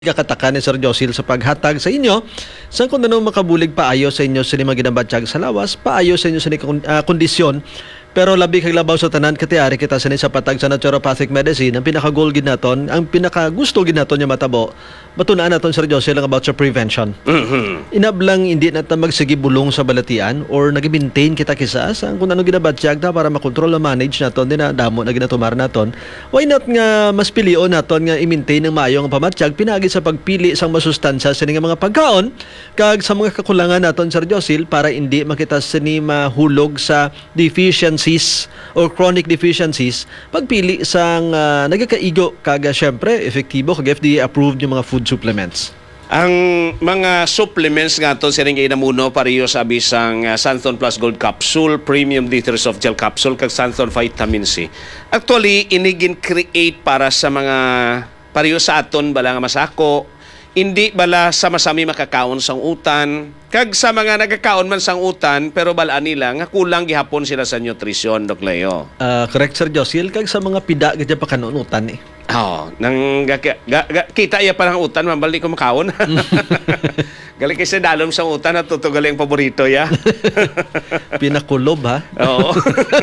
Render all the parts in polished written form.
kakataka ni Sir Josil sa paghatag sa inyo sa kung ano makabulig paayo sa inyo sa mga ginabatsyag sa lawas, paayo sa inyo sa kondisyon. Pero labi kag labaw sa tanan katiari kita sa sa patag sa naturopathic medicine. Ang pinaka-goal gid naton, ang pinaka-gusto gid naton nga matabo, matunaan naton Sir Josil lang about sa prevention. Inablang hindi natin magsigi bulong sa balatian or nag-maintain kita kisa sa kung ano ginabatsyag ta para makontrol na manage naton din na damo na ginatumar naton. Why not nga mas pilion naton nga i-maintain ng maayo nga pamatsyag pinagi sa pagpili sang masustansya sa nga mga pagkaon kag sa mga kakulangan naton Sir Josil para hindi makita sini mahulog sa deficiencies or chronic deficiencies pagpili sang nagakaigo kaga syempre efektibo kag FDA approved yung mga food supplements. Ang mga supplements nga to siring inamuno pareho sa bisang Santhon Plus Gold Capsule, Premium Liters of Gel Capsule kag Santhon Vitamin C. Actually inigin create para sa mga pareho sa aton bala nga masako, hindi bala sa masami makakaon sang utan kag sa mga nagakaon man sang utan pero balaan nila nga kulang gihapon sila sa nutrisyon, Doc Leo. Correct Sir Josil kag sa mga pida gadya pa kanunutan eh. Nang kita iya parang utan mambal di ko makaon. Galing kasi dalom sang utan at tutugal yung paborito ya. Pinakulob ha. Oo.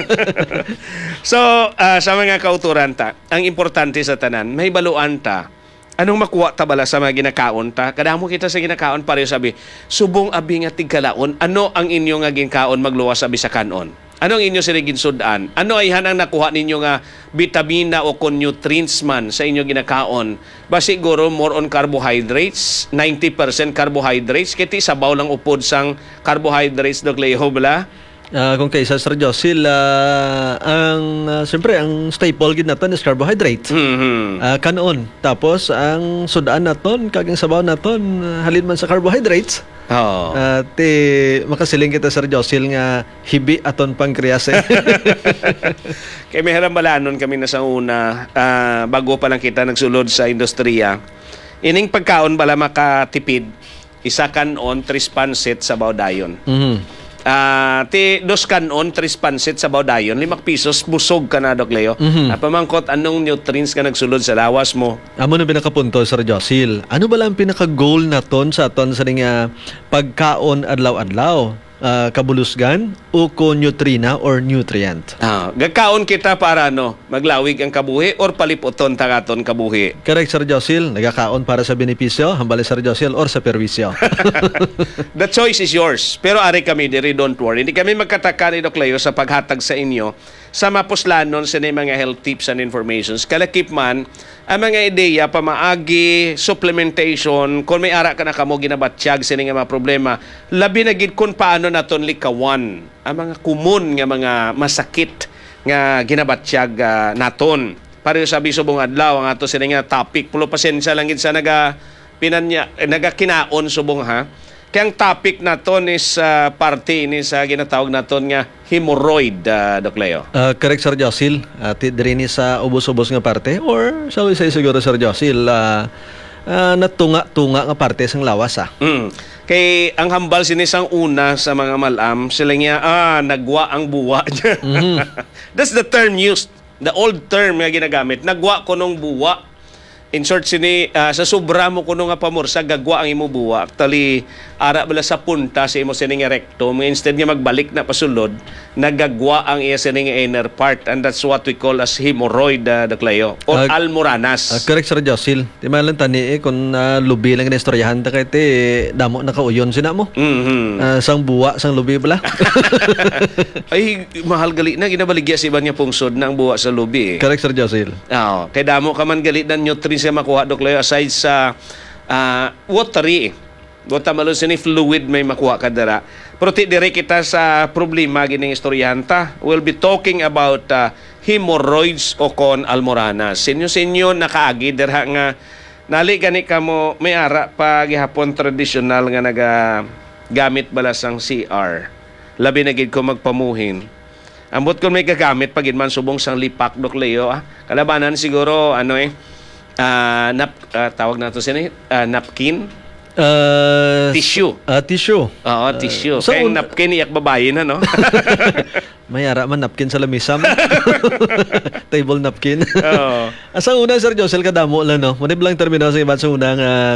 So, sa mga kauturan ta, ang importante sa tanan, may baluan ta. Anong makuha ta bala sa mga ginakaon ta? Kadamo kita sa ginakaon pareho sabi, subong abi nga tigkalaon, ano ang inyo nga ginkaon magluwas sabi sa kanon? Anong inyo sila ginsudan? Ano ay hanang nakuha ninyo nga vitamina o nutrients man sa inyo ginakaon? Ba siguro more on carbohydrates, 90% carbohydrates, kiti sabaw lang upod sang carbohydrates Doc Leo bala? Kung kaysa Sir Josil, siyempre, ang staple gid naton is carbohydrate. Kanon. Tapos, ang sudaan naton, kagang sabaw naton, halin man sa carbohydrates. Makasiling kita Sir Josil nga hibi aton pankreas eh. Kaya may harambalanon kami na sa una, bago pa lang kita nagsulod sa industriya. Ining pagkaon bala makatipid, isa kanon, 3 pansit sabaw dayon. Dos kanon, 3 pansit sa bawdayon, 5 pesos, busog ka na, Doc Leo. Pamangkot, anong nutrients ka nagsulod sa lawas mo? Amo na pinakapunto, Sir Josil. Ano ba lang pinaka-goal naton sa aton sa pagkaon adlaw-adlaw? Kabulusgan o nutrina or nutrient. Gagkaon kita para maglawig ang kabuhi or paliputon tangaton kabuhi. Correct, Sir Josil. Nagakaon para sa benepisyo, hambali Sir Josil, or sa perwisyo. The choice is yours. Pero ari kami diri, don't worry. Hindi kami magkataka ni Doc Leo sa paghatag sa inyo sa mapuslanon sa mga health tips and informations. Kalakip man, ang mga ideya, pamaagi, supplementation, kung may ara ka na kamo ginabatsyag sa mga problema, labi na gid kung paano naton likawan ang mga kumun nga mga masakit nga ginabatsyag naton. Pareho sabi subong adlaw ang ato sa nga topic, pulo pasensya lang gid sa nagakinaon subong ha. Kaya ang topic naton is parte ni sa ginatawag naton nga hemorrhoid, Doc Leo. Correct, Sir Josil. Diri ni sa ubos-ubos nga parte or shall we say siguro, Sir Josil, natunga-tunga nga parte sang lawas Kay ang hambal sinisang una sa mga malam, sila nga, nagwa ang buwa. That's the term used. The old term nga ginagamit. Nagwa ko nung buwa. In short, sa sobra mo kuno nga pamorsa, gagwa ang imo buwa. Actually, ara bala sa punta sa imo sining rectum, instead nga magbalik na pasulod, nagagwa ang iya sining inner part, and that's what we call as hemorrhoid, Doc Leo, or almoranas. Correct, Sir Josil. Di man lang tani kung lubi lang na istoryahan ta kay damo nakauyon sina mo. Sang buwa, sang lubi bala. Ay, mahal gali na ginabaligya si iban nga pungsod ng buwa sa lubi. Correct, Sir Josil. Kay damo ka man gali ng nutrients siya makuha, Doc Leo, aside sa watery. Malun sini fluid may makuha ka dara. Pero dire kita sa problema gining istoryanta. We'll be talking about hemorrhoids o kon almoranas. Sinyo nakaagi dira nga nali gani kamo may ara pa gihapon traditional nga gamit balasang CR. Labi na gid ko magpamuhin. Ambot ko may gagamit pagid man subong sang lipak, Doc Leo. Kalabanan siguro tawag nato sini napkin Tissue. Tissue. Oo, tissue. so Kaya yung un- napkin, iyak babae na, no? Mayara man napkin sa lamisam. Table napkin. Oo. Sa una, Sir Josel, kadamo lang, no? Manib lang termino sa iba sa unang